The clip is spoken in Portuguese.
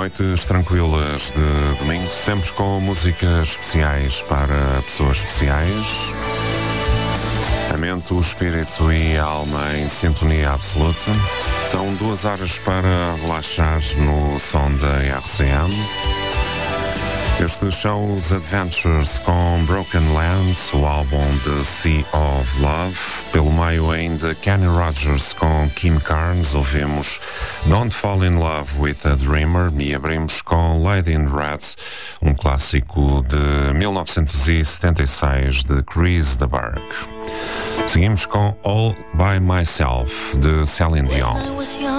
noites tranquilas de domingo, sempre com músicas especiais para pessoas especiais. A mente, o espírito e a alma em sintonia absoluta. São 2 horas para relaxar no som da RCM. Estes são os Adventures com Broken Lands, o álbum The Sea of Love. Pelo meio ainda Kenny Rogers com Kim Carnes. Ouvimos Don't Fall in Love with a Dreamer e abrimos com Lady in Red, um clássico de 1976 de Chris de Burgh. Seguimos com All By Myself de Celine Dion.